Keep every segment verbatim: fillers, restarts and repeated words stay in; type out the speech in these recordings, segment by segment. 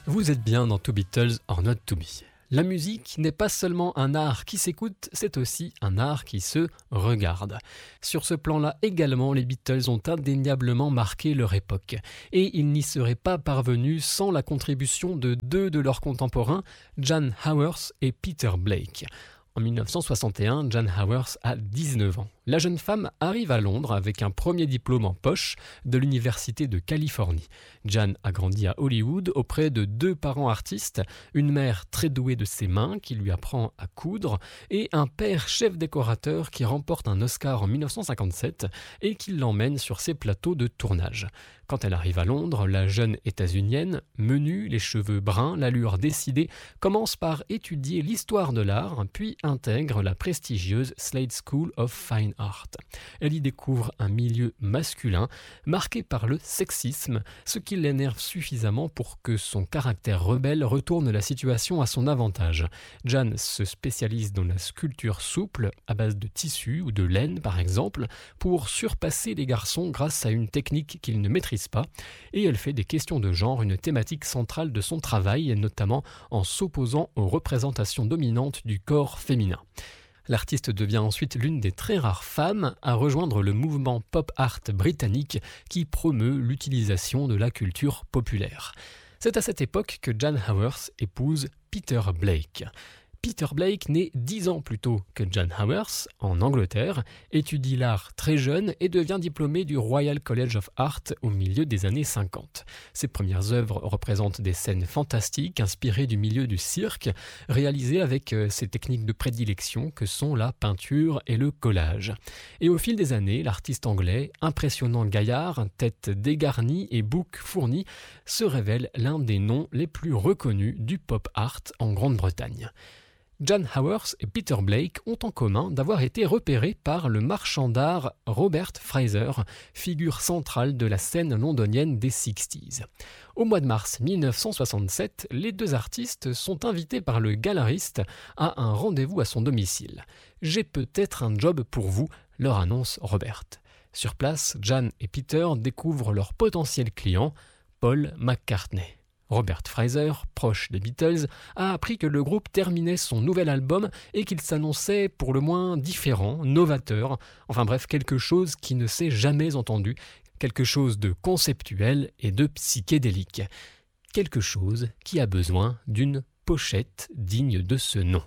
Vous êtes bien dans To Beatles or Not To Be. La musique n'est pas seulement un art qui s'écoute, c'est aussi un art qui se regarde. Sur ce plan-là également, les Beatles ont indéniablement marqué leur époque. Et ils n'y seraient pas parvenus sans la contribution de deux de leurs contemporains, Jan Howard et Peter Blake. En dix-neuf cent soixante et un, Jan Howard a dix-neuf ans. La jeune femme arrive à Londres avec un premier diplôme en poche de l'Université de Californie. Jan a grandi à Hollywood auprès de deux parents artistes, une mère très douée de ses mains qui lui apprend à coudre et un père chef décorateur qui remporte un Oscar en dix-neuf cent cinquante-sept et qui l'emmène sur ses plateaux de tournage. Quand elle arrive à Londres, la jeune états-unienne, menue, les cheveux bruns, l'allure décidée, commence par étudier l'histoire de l'art, puis intègre la prestigieuse Slade School of Fine Art. Elle y découvre un milieu masculin marqué par le sexisme, ce qui l'énerve suffisamment pour que son caractère rebelle retourne la situation à son avantage. Jan se spécialise dans la sculpture souple, à base de tissu ou de laine par exemple, pour surpasser les garçons grâce à une technique qu'il ne maîtrise pas, et elle fait des questions de genre une thématique centrale de son travail, notamment en s'opposant aux représentations dominantes du corps féminin. L'artiste devient ensuite l'une des très rares femmes à rejoindre le mouvement pop art britannique qui promeut l'utilisation de la culture populaire. C'est à cette époque que Jan Howard épouse Peter Blake. Peter Blake naît dix ans plus tôt que Jan Howard en Angleterre, étudie l'art très jeune et devient diplômé du Royal College of Art au milieu des années cinquante. Ses premières œuvres représentent des scènes fantastiques inspirées du milieu du cirque, réalisées avec ses techniques de prédilection que sont la peinture et le collage. Et au fil des années, l'artiste anglais, impressionnant gaillard, tête dégarnie et bouc fourni, se révèle l'un des noms les plus reconnus du pop art en Grande-Bretagne. Jan Howard et Peter Blake ont en commun d'avoir été repérés par le marchand d'art Robert Fraser, figure centrale de la scène londonienne des sixties. Au mois de mars dix-neuf cent soixante-sept, les deux artistes sont invités par le galeriste à un rendez-vous à son domicile. « J'ai peut-être un job pour vous », leur annonce Robert. Sur place, Jan et Peter découvrent leur potentiel client, Paul McCartney. Robert Fraser, proche des Beatles, a appris que le groupe terminait son nouvel album et qu'il s'annonçait pour le moins différent, novateur, enfin bref, quelque chose qui ne s'est jamais entendu, quelque chose de conceptuel et de psychédélique, quelque chose qui a besoin d'une pochette digne de ce nom.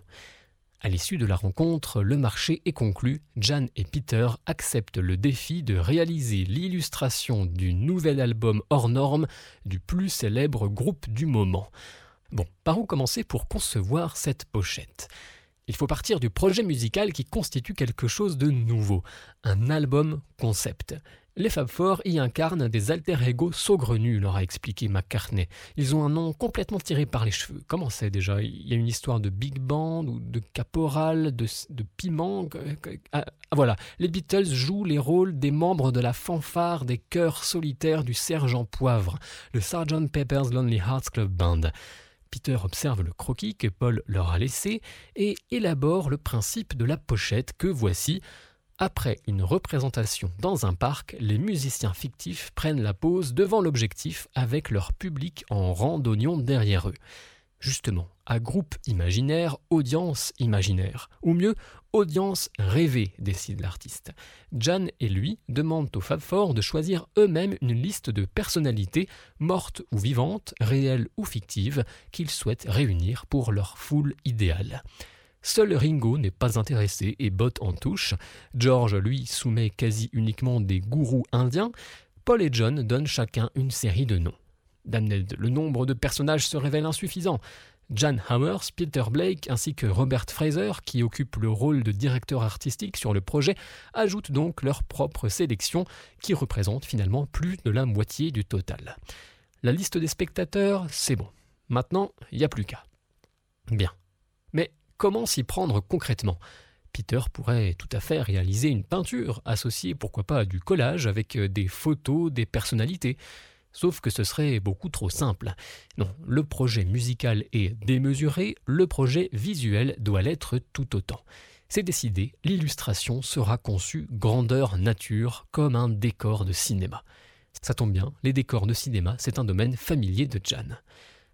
À l'issue de la rencontre, le marché est conclu. Jan et Peter acceptent le défi de réaliser l'illustration du nouvel album hors norme du plus célèbre groupe du moment. Bon, par où commencer pour concevoir cette pochette ? Il faut partir du projet musical qui constitue quelque chose de nouveau, un album concept. Les Fab Four y incarnent des alter-ego saugrenus, leur a expliqué McCartney. Ils ont un nom complètement tiré par les cheveux. Comment c'est déjà ? Il y a une histoire de big band ou de caporal, de, de piment. Ah, voilà, les Beatles jouent les rôles des membres de la fanfare des chœurs solitaires du Sergent Poivre, le sergeant Pepper's Lonely Hearts Club Band. Peter observe le croquis que Paul leur a laissé et élabore le principe de la pochette que voici. Après une représentation dans un parc, les musiciens fictifs prennent la pose devant l'objectif avec leur public en rang d'oignons derrière eux. Justement, à groupe imaginaire, audience imaginaire. Ou mieux, audience rêvée, décide l'artiste. Jan et lui demandent aux Fab Four de choisir eux-mêmes une liste de personnalités, mortes ou vivantes, réelles ou fictives, qu'ils souhaitent réunir pour leur foule idéale. Seul Ringo n'est pas intéressé et botte en touche. George, lui, soumet quasi uniquement des gourous indiens. Paul et John donnent chacun une série de noms. Damned, le nombre de personnages se révèle insuffisant. Jan Howard, Peter Blake ainsi que Robert Fraser, qui occupe le rôle de directeur artistique sur le projet, ajoutent donc leur propre sélection qui représente finalement plus de la moitié du total. La liste des spectateurs, c'est bon. Maintenant, il n'y a plus qu'à. Bien. Mais comment s'y prendre concrètement ? Peter pourrait tout à fait réaliser une peinture, associée pourquoi pas à du collage avec des photos des personnalités. Sauf que ce serait beaucoup trop simple. Non, le projet musical est démesuré, le projet visuel doit l'être tout autant. C'est décidé, l'illustration sera conçue grandeur nature, comme un décor de cinéma. Ça tombe bien, les décors de cinéma, c'est un domaine familier de Jan.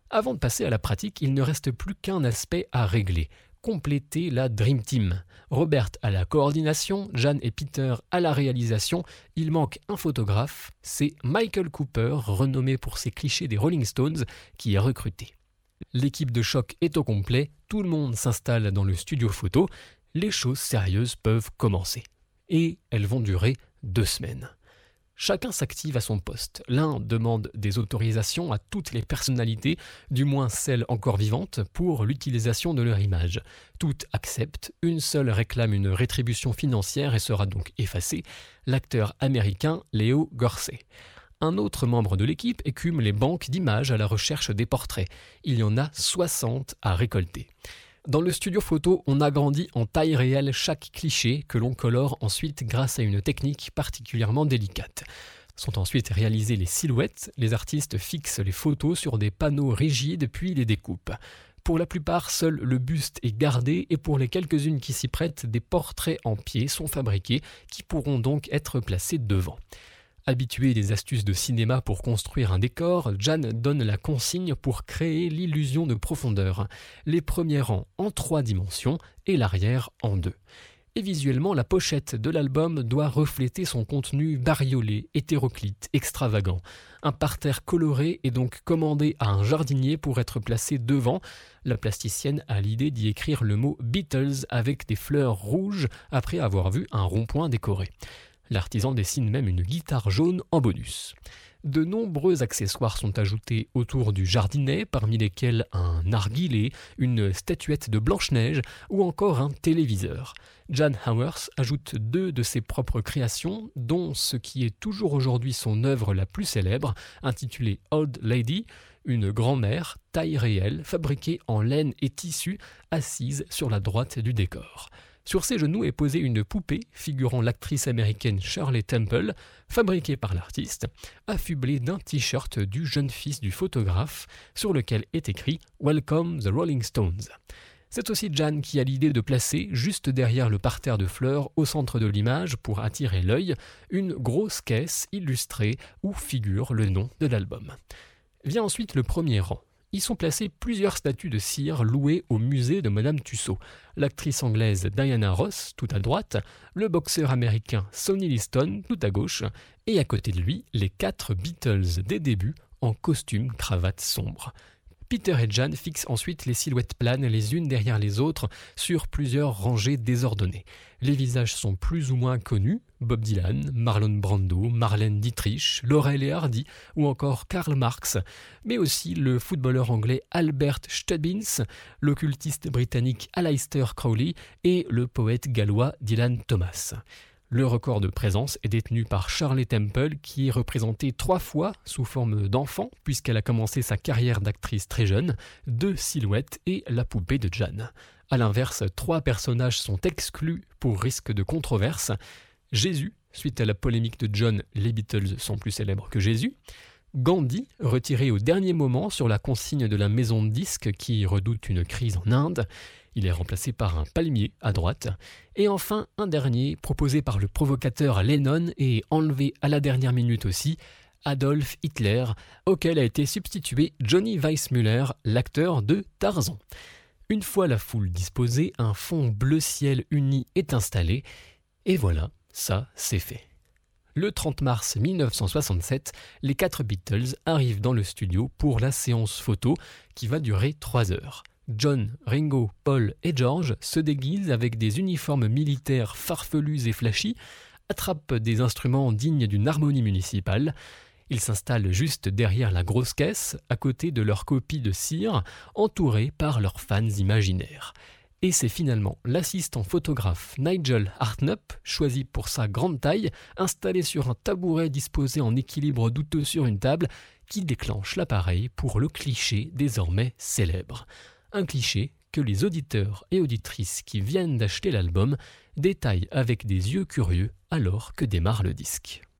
Avant de passer à la pratique, il ne reste plus qu'un aspect à régler. Compléter la Dream Team. Robert à la coordination, Jan et Peter à la réalisation. Il manque un photographe, c'est Michael Cooper, renommé pour ses clichés des Rolling Stones, qui est recruté. L'équipe de choc est au complet, tout le monde s'installe dans le studio photo, les choses sérieuses peuvent commencer. Et elles vont durer deux semaines. Chacun s'active à son poste. L'un demande des autorisations à toutes les personnalités, du moins celles encore vivantes, pour l'utilisation de leur image. Toutes acceptent, une seule réclame une rétribution financière et sera donc effacée, l'acteur américain Leo Gorsey. Un autre membre de l'équipe écume les banques d'images à la recherche des portraits. Il y en a soixante à récolter. Dans le studio photo, on agrandit en taille réelle chaque cliché que l'on colore ensuite grâce à une technique particulièrement délicate. Sont ensuite réalisées les silhouettes, les artistes fixent les photos sur des panneaux rigides puis les découpent. Pour la plupart, seul le buste est gardé et pour les quelques-unes qui s'y prêtent, des portraits en pied sont fabriqués qui pourront donc être placés devant. Habitué des astuces de cinéma pour construire un décor, Jan donne la consigne pour créer l'illusion de profondeur. Les premiers rangs en trois dimensions et l'arrière en deux. Et visuellement, la pochette de l'album doit refléter son contenu bariolé, hétéroclite, extravagant. Un parterre coloré est donc commandé à un jardinier pour être placé devant. La plasticienne a l'idée d'y écrire le mot Beatles avec des fleurs rouges après avoir vu un rond-point décoré. L'artisan dessine même une guitare jaune en bonus. De nombreux accessoires sont ajoutés autour du jardinet, parmi lesquels un narguilé, une statuette de Blanche-Neige ou encore un téléviseur. Jan Howers ajoute deux de ses propres créations, dont ce qui est toujours aujourd'hui son œuvre la plus célèbre, intitulée Old Lady, une grand-mère, taille réelle, fabriquée en laine et tissu, assise sur la droite du décor. Sur ses genoux est posée une poupée figurant l'actrice américaine Shirley Temple, fabriquée par l'artiste, affublée d'un t-shirt du jeune fils du photographe, sur lequel est écrit « Welcome the Rolling Stones ». C'est aussi Jan qui a l'idée de placer, juste derrière le parterre de fleurs, au centre de l'image, pour attirer l'œil, une grosse caisse illustrée où figure le nom de l'album. Vient ensuite le premier rang. Y sont placées plusieurs statues de cire louées au musée de Madame Tussaud, l'actrice anglaise Diana Ross, tout à droite, le boxeur américain Sonny Liston, tout à gauche, et à côté de lui, les quatre Beatles des débuts en costume cravate sombre. Peter et Jan fixent ensuite les silhouettes planes les unes derrière les autres sur plusieurs rangées désordonnées. Les visages sont plus ou moins connus, Bob Dylan, Marlon Brando, Marlène Dietrich, Laurel et Hardy ou encore Karl Marx, mais aussi le footballeur anglais Albert Stubbins, l'occultiste britannique Aleister Crowley et le poète gallois Dylan Thomas. Le record de présence est détenu par Shirley Temple qui est représentée trois fois sous forme d'enfant puisqu'elle a commencé sa carrière d'actrice très jeune, deux silhouettes et la poupée de Jan. A l'inverse, trois personnages sont exclus pour risque de controverse. Jésus, suite à la polémique de John, les Beatles sont plus célèbres que Jésus. Gandhi, retiré au dernier moment sur la consigne de la maison de disques qui redoute une crise en Inde. Il est remplacé par un palmier à droite. Et enfin, un dernier, proposé par le provocateur Lennon et enlevé à la dernière minute aussi, Adolf Hitler, auquel a été substitué Johnny Weissmuller, l'acteur de Tarzan. Une fois la foule disposée, un fond bleu ciel uni est installé. Et voilà, ça c'est fait. Le trente mars mille neuf cent soixante-sept, les quatre Beatles arrivent dans le studio pour la séance photo qui va durer trois heures. John, Ringo, Paul et George se déguisent avec des uniformes militaires farfelus et flashy, attrapent des instruments dignes d'une harmonie municipale. Ils s'installent juste derrière la grosse caisse, à côté de leur copie de cire, entourés par leurs fans imaginaires. Et c'est finalement l'assistant photographe Nigel Hartnup, choisi pour sa grande taille, installé sur un tabouret disposé en équilibre douteux sur une table, qui déclenche l'appareil pour le cliché désormais célèbre. Un cliché que les auditeurs et auditrices qui viennent d'acheter l'album détaillent avec des yeux curieux alors que démarre le disque.